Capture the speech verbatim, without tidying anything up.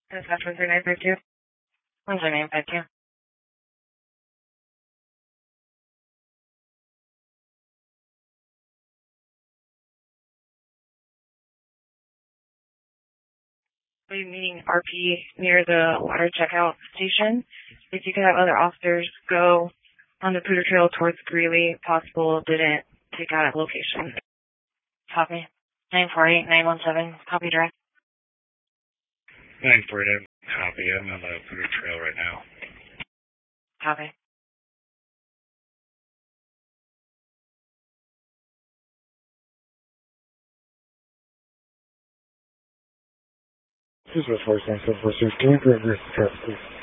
That's one three nine five two. one three nine five two. We're meeting R P near the water checkout station. If you could have other officers go on the Poudre Trail towards Greeley, possible didn't take out at location. Copy. nine four eight nine one seven, copy direct. nine four eight, copy. I'm on the Poudre Trail right now. Copy. This is West Forest nine seven four six. Can you bring this traffic, please?